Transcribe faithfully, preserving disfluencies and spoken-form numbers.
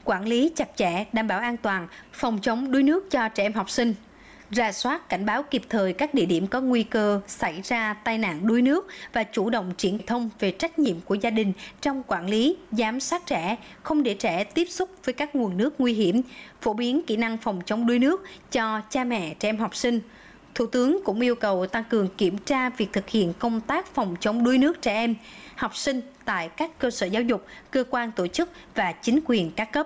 quản lý chặt chẽ, đảm bảo an toàn, phòng chống đuối nước cho trẻ em học sinh. Rà soát cảnh báo kịp thời các địa điểm có nguy cơ xảy ra tai nạn đuối nước và chủ động truyền thông về trách nhiệm của gia đình trong quản lý, giám sát trẻ, không để trẻ tiếp xúc với các nguồn nước nguy hiểm, phổ biến kỹ năng phòng chống đuối nước cho cha mẹ trẻ em học sinh. Thủ tướng cũng yêu cầu tăng cường kiểm tra việc thực hiện công tác phòng chống đuối nước trẻ em, học sinh tại các cơ sở giáo dục, cơ quan tổ chức và chính quyền các cấp.